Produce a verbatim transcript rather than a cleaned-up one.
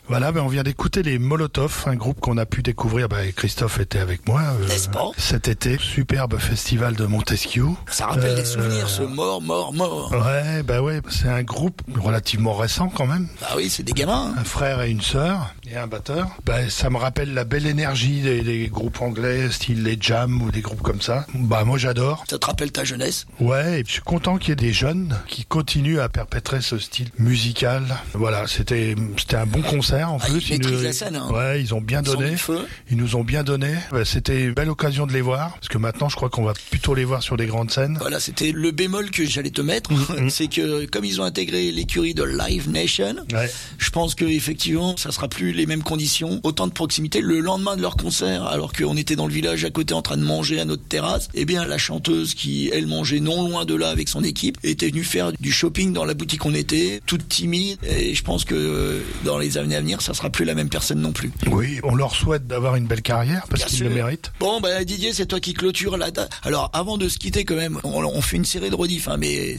Voilà, ben on vient d'écouter les Molotov, un groupe qu'on a pu découvrir, ben Christophe était avec moi euh, N'est-ce pas ? cet été, superbe festival de Montesquieu. Ça rappelle Euh, des souvenirs, ce mort, mort, mort. Ouais, bah ouais, c'est un groupe relativement récent quand même. Ah oui, c'est des gamins. Hein. Un frère et une sœur et un batteur. Bah, ça me rappelle la belle énergie des, des groupes anglais, style les Jam ou des groupes comme ça. Bah moi j'adore. Ça te rappelle ta jeunesse ? Ouais, et je suis content qu'il y ait des jeunes qui continuent à perpétrer ce style musical. Voilà, c'était c'était un bon concert en ah, plus. Ils maîtrisent nous, la scène. Hein. Ouais, ils ont bien ils donné. Feu. Ils nous ont bien donné. Bah, c'était une belle occasion de les voir parce que maintenant je crois qu'on va plutôt les voir sur des grandes scènes. Voilà, c'était le bémol que j'allais te mettre, mmh. c'est que comme ils ont intégré l'écurie de Live Nation, ouais. je pense que effectivement ça sera plus les mêmes conditions, autant de proximité. Le lendemain de leur concert, alors qu'on était dans le village à côté en train de manger à notre terrasse, eh bien la chanteuse qui elle mangeait non loin de là avec son équipe était venue faire du shopping dans la boutique où on était, toute timide, et je pense que dans les années à venir ça sera plus la même personne non plus. Oui, on leur souhaite d'avoir une belle carrière parce qu'ils le méritent. Bon bah Didier, c'est toi qui clôture la date. Alors avant de se quitter quand même, on, on fait une série de rediff, hein, mais